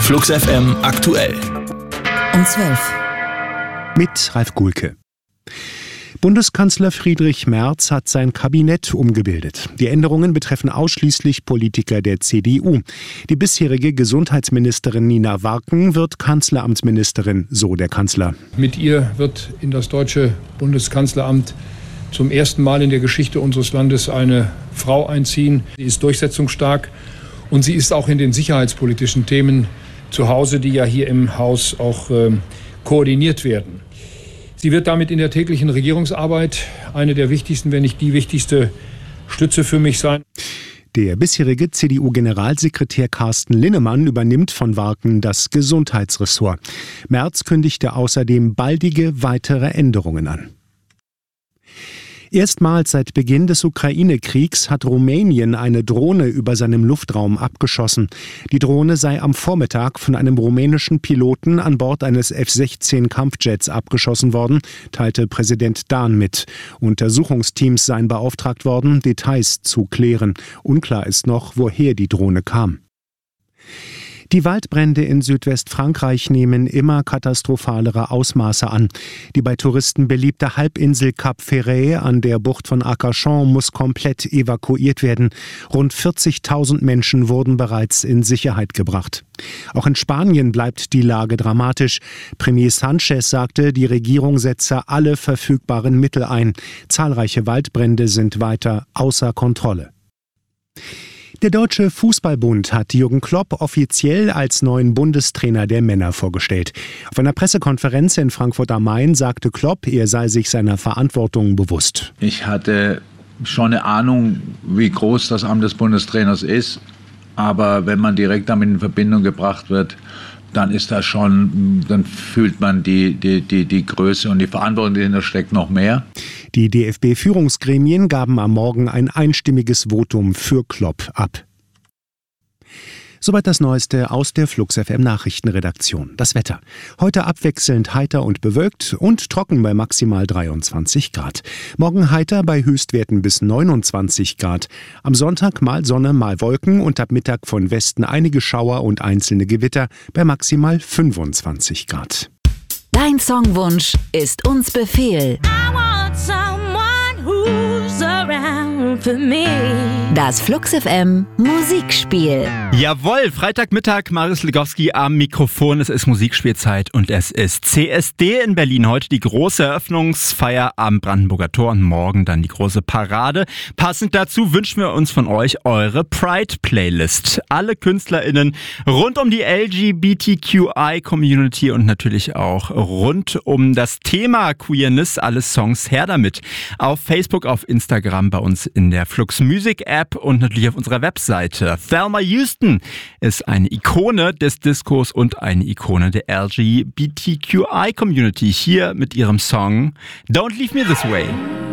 Flux FM aktuell. Um 12. Mit Ralf Guhlke. Bundeskanzler Friedrich Merz hat sein Kabinett umgebildet. Die Änderungen betreffen ausschließlich Politiker der CDU. Die bisherige Gesundheitsministerin Nina Warken wird Kanzleramtsministerin, so der Kanzler. Mit ihr wird in das deutsche Bundeskanzleramt zum ersten Mal in der Geschichte unseres Landes eine Frau einziehen. Sie ist durchsetzungsstark und sie ist auch in den sicherheitspolitischen Themen zu Hause, die ja hier im Haus auch koordiniert werden. Sie wird damit in der täglichen Regierungsarbeit eine der wichtigsten, wenn nicht die wichtigste Stütze für mich sein. Der bisherige CDU-Generalsekretär Carsten Linnemann übernimmt von Warken das Gesundheitsressort. Merz kündigte außerdem baldige weitere Änderungen an. Erstmals seit Beginn des Ukraine-Kriegs hat Rumänien eine Drohne über seinem Luftraum abgeschossen. Die Drohne sei am Vormittag von einem rumänischen Piloten an Bord eines F-16-Kampfjets abgeschossen worden, teilte Präsident Dahn mit. Untersuchungsteams seien beauftragt worden, Details zu klären. Unklar ist noch, woher die Drohne kam. Die Waldbrände in Südwestfrankreich nehmen immer katastrophalere Ausmaße an. Die bei Touristen beliebte Halbinsel Cap Ferret an der Bucht von Arcachon muss komplett evakuiert werden. Rund 40.000 Menschen wurden bereits in Sicherheit gebracht. Auch in Spanien bleibt die Lage dramatisch. Premier Sanchez sagte, die Regierung setze alle verfügbaren Mittel ein. Zahlreiche Waldbrände sind weiter außer Kontrolle. Der Deutsche Fußballbund hat Jürgen Klopp offiziell als neuen Bundestrainer der Männer vorgestellt. Auf einer Pressekonferenz in Frankfurt am Main sagte Klopp, er sei sich seiner Verantwortung bewusst. Ich hatte schon eine Ahnung, wie groß das Amt des Bundestrainers ist. Aber wenn man direkt damit in Verbindung gebracht wird, dann ist das schon, dann fühlt man die Größe und die Verantwortung, die dahinter steckt, noch mehr. Die DFB-Führungsgremien gaben am Morgen ein einstimmiges Votum für Klopp ab. Soweit das Neueste aus der Flux FM Nachrichtenredaktion. Das Wetter. Heute abwechselnd heiter und bewölkt und trocken bei maximal 23 Grad. Morgen heiter bei Höchstwerten bis 29 Grad. Am Sonntag mal Sonne, mal Wolken und ab Mittag von Westen einige Schauer und einzelne Gewitter bei maximal 25 Grad. Dein Songwunsch ist uns Befehl. Das Flux FM Musikspiel. Jawohl, Freitagmittag, Marius Legowski am Mikrofon. Es ist Musikspielzeit und es ist CSD in Berlin. Heute die große Eröffnungsfeier am Brandenburger Tor und morgen dann die große Parade. Passend dazu wünschen wir uns von euch eure Pride-Playlist. Alle KünstlerInnen rund um die LGBTQI-Community und natürlich auch rund um das Thema Queerness. Alle Songs her damit. Auf Facebook, auf Instagram, bei uns in der Flux Music App und natürlich auf unserer Webseite. Thelma Houston ist eine Ikone des Discos und eine Ikone der LGBTQI Community. Hier mit ihrem Song Don't Leave Me This Way.